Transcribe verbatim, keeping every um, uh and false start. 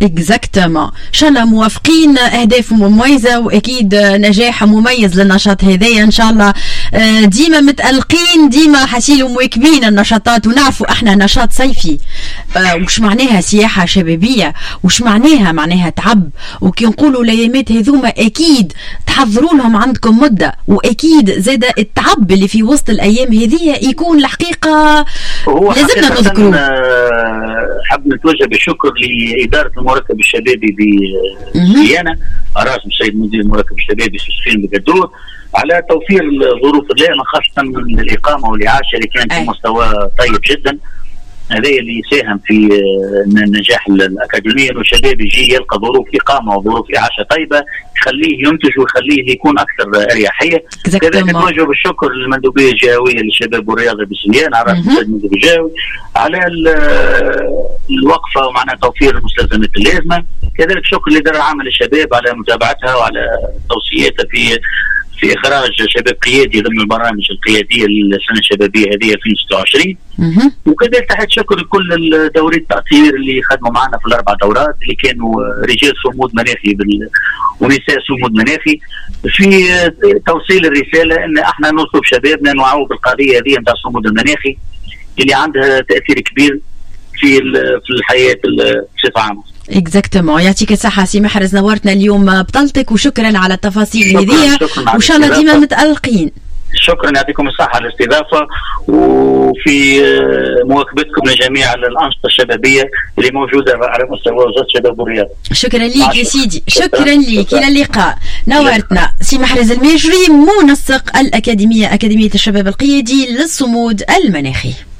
اكزاكتومون. ان شاء الله موافقين، اهداف مميزه واكيد نجاح مميز للنشاط هذايا ان شاء الله. ديما متألقين، ديما حاسين مواكبين النشاطات، ونعرفوا احنا نشاط صيفي. وش معناها سياحه شبابيه، وش معناها معناها تعب. وكي نقولوا الايامات هذوما اكيد تحضروا لهم عندكم مده، واكيد زاد التعب اللي في وسط الايام هذه يكون الحقيقه لازمنا نذكروه. حاب نتوجه بالشكر لاداره المركب الشبابي بسيانه راس السيد مدير المركب الشبابي سوسفين بقدور على توفير ظروف اللائمه، خاصه الاقامه والاعاشه اللي كانت في مستوى طيب جدا. هذا اللي يساهم في نجاح الاكاديميه، انه الشباب يجي يلقى ظروف اقامه وظروف اعاشه طيبه يخليه ينتج ويخليه يكون اكثر اريحيه. كذلك نتوجه بالشكر للمندوبيه الجهويه للشباب والرياضه بسليان على راس المندوب الجهوي على الوقفه ومعنى توفير المستلزمات اللازمه. كذلك شكر لاداره العامه للشباب على متابعتها وعلى توصياتها في في إخراج شباب قيادي ضمن البرامج القيادية للسنة الشبابية هذه ألفين وستة وعشرين. وكذلك تحت شكر لكل دوري التأطير اللي خدموا معنا في الأربع دورات، اللي كانوا رجال صمود مناخي بال... ونساء صمود مناخي، في توصيل الرسالة أن احنا نطلب شبابنا نوعوا بالقضية هذه نتاع الصمود المناخي اللي عندها تأثير كبير في في الحياة بصفة عامة. اكزاكتومون. يعطيك الصحة سي محرز، نورتنا اليوم بطلتك، وشكرا على التفاصيل هذه، وان شاء الله ديما متألقين. شكرا، يعطيكم الصحة على الاستضافة وفي مواكبتكم لجميع الأنشطة الشبابية اللي موجودة على مستوى وزارة الشباب والرياضة. شكرا ليك يا سيدي، شكرا ليك، إلى اللقاء. نورتنا سي محرز الماجري، منسق الأكاديمية، أكاديمية الشباب القيادي للصمود المناخي.